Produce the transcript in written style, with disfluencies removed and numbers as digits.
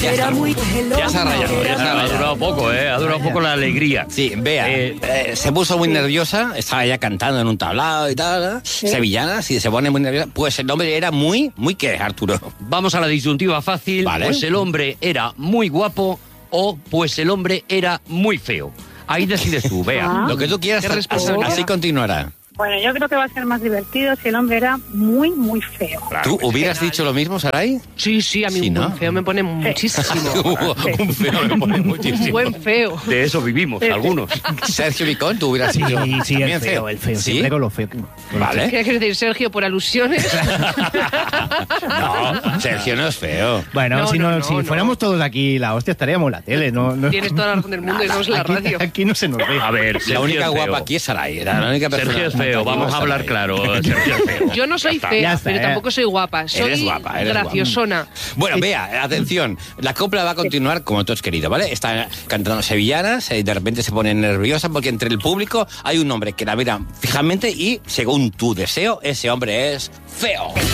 Era muy Ya se ha rayado, Ha durado poco, ha durado poco la alegría. Sí, Bea, se puso muy nerviosa, estaba ya cantando en un tablado y tal, sevillana, si se pone muy nerviosa, pues el hombre era muy, ¿qué, Arturo? Vamos a la disyuntiva fácil, Vale. Pues el hombre era muy guapo o pues el hombre era muy feo. Ahí decides tú, Bea. Lo que tú quieras, así continuará. Bueno, yo creo que va a ser más divertido si el hombre era muy, muy feo. ¿Tú hubieras dicho lo mismo, Saray? Sí, a mí un buen feo me pone muchísimo. Un feo me pone muchísimo. Un buen feo. De eso vivimos, algunos. Sergio Vicón, tú hubieras dicho Sí, el también feo, ¿Sí? siempre con lo feo. Vale. ¿Qué quieres decir, Sergio, por alusiones? No, Sergio no es feo. Bueno, si fuéramos todos aquí, la hostia, estaríamos en la tele, ¿no? Tienes toda la razón del mundo y no es la radio. Aquí no se nos ve. A ver, La Sergio única es feo. guapa aquí es Saray, era la única persona. Sergio es feo, vamos a hablar claro. Sergio es feo. Yo no soy Ya está. fea, Ya está, pero tampoco soy guapa. Eres Soy guapa, eres graciosona. Bueno, Bea, atención, la copla va a continuar como tú has querido, ¿vale? Está cantando sevillanas, de repente se pone nerviosa porque entre el público hay un hombre que la mira fijamente y, según tu deseo, ese hombre es feo.